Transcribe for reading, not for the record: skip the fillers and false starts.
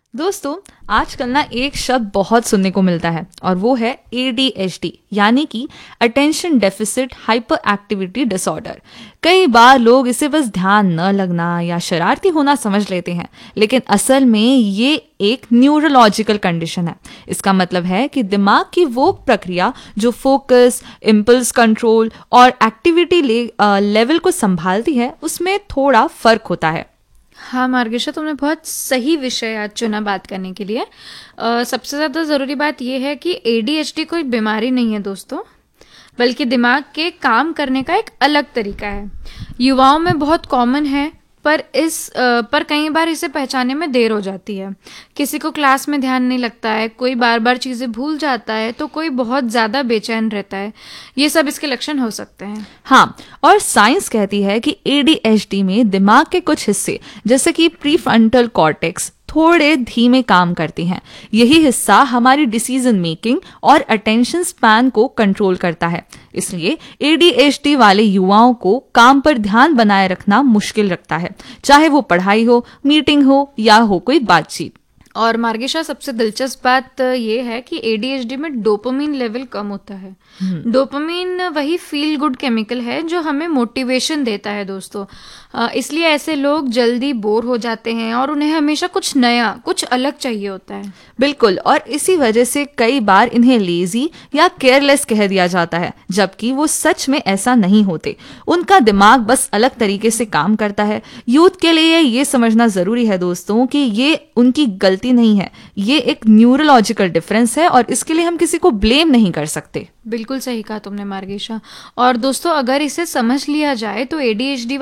दोस्तों, आजकल ना एक शब्द बहुत सुनने को मिलता है और वो है ADHD, यानी कि attention deficit hyper activity disorder. कई बार लोग इसे बस ध्यान न लगना या शरारती होना समझ लेते हैं, लेकिन असल में ये एक न्यूरोलॉजिकल कंडीशन है। इसका मतलब है कि दिमाग की वो प्रक्रिया जो फोकस, इम्पल्स कंट्रोल और एक्टिविटी लेवल को संभालती है, उसमें थोड़ा फर्क होता है। हाँ मार्गेशा, तुमने बहुत सही विषय आज चुना बात करने के लिए। सबसे ज़्यादा ज़रूरी बात यह है कि ADHD कोई बीमारी नहीं है दोस्तों, बल्कि दिमाग के काम करने का एक अलग तरीका है। युवाओं में बहुत कॉमन है, पर कई बार इसे पहचानने में देर हो जाती है। किसी को क्लास में ध्यान नहीं लगता है, कोई बार बार चीज़ें भूल जाता है, तो कोई बहुत ज़्यादा बेचैन रहता है। ये सब इसके लक्षण हो सकते हैं। हाँ, और साइंस कहती है कि ADHD में दिमाग के कुछ हिस्से जैसे कि प्रीफ्रंटल कॉर्टेक्स थोड़े धीमे काम करते हैं। यही हिस्सा हमारी डिसीजन मेकिंग और अटेंशन स्पैन को कंट्रोल करता है। इसलिए ADHD वाले युवाओं को काम पर ध्यान बनाए रखना मुश्किल लगता है, चाहे वो पढ़ाई हो, मीटिंग हो या हो कोई बातचीत। और मार्गेशा, सबसे दिलचस्प बात ये है कि ADHD में डोपामिन लेवल कम होता है। डोपामिन वही फील गुड केमिकल है जो हमें मोटिवेशन देता है दोस्तों। इसलिए ऐसे लोग जल्दी बोर हो जाते हैं और उन्हें हमेशा कुछ नया, कुछ अलग चाहिए होता है। बिल्कुल, और इसी वजह से कई बार इन्हें लेजी या केयरलेस कह दिया जाता है, जबकि वो सच में ऐसा नहीं होते। उनका दिमाग बस अलग तरीके से काम करता है। यूथ के लिए ये समझना जरूरी है दोस्तों कि ये उनकी गलती नहीं है, ये एक न्यूरोलॉजिकल डिफरेंस है और इसके लिए हम किसी को ब्लेम नहीं कर सकते। बिल्कुल सही कहा तुमने मार्गेशा। और दोस्तों, अगर इसे समझ लिया जाए तो ADHD